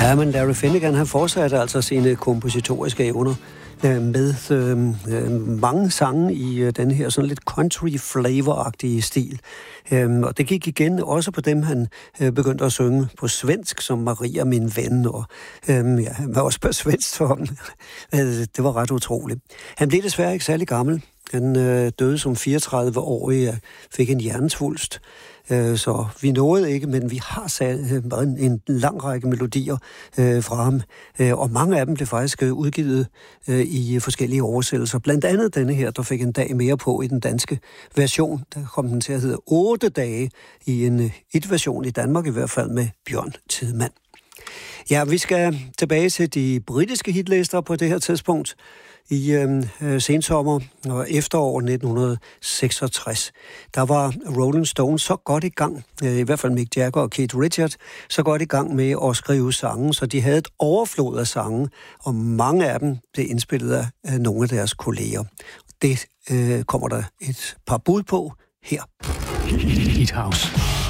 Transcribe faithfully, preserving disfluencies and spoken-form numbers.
Ja, men Larry Finnegan, han fortsatte altså sine kompositoriske evner øh, med øh, mange sange i øh, den her sådan lidt country flavor-agtige stil. Øh, og det gik igen også på dem, han øh, begyndte at synge på svensk, som Maria, min ven, og øh, ja, han var også på svensk for ham. Det var ret utroligt. Han blev desværre ikke særlig gammel. Han øh, døde som fireogtredive-årig og fik en hjernesvulst. Øh, så vi nåede ikke, men vi har sat øh, en, en lang række melodier øh, fra ham. Øh, og mange af dem blev faktisk øh, udgivet øh, i forskellige oversættelser. Blandt andet denne her, der fik en dag mere på i den danske version. Der kom den til at hedde otte dage i en øh, et-version i Danmark, i hvert fald med Bjørn Tidemand. Ja, vi skal tilbage til de britiske hitlister på det her tidspunkt. I øh, sensommer og efterår nitten seksogtres, der var Rolling Stones så godt i gang, øh, i hvert fald Mick Jagger og Keith Richards, så godt i gang med at skrive sange, så de havde et overflod af sange, og mange af dem blev indspillet af, af nogle af deres kolleger. Det øh, kommer der et par bud på her. Hit House.